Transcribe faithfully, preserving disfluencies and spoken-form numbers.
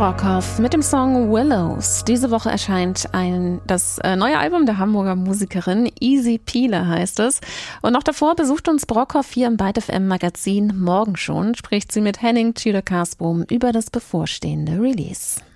Brockhoff mit dem Song Willows. Diese Woche erscheint ein, das äh, neue Album der Hamburger Musikerin. Easy Piele heißt es. Und noch davor besucht uns Brockhoff hier im Byte F M Magazin. Morgen schon spricht sie mit Henning Tudor-Karsboom über das bevorstehende Release.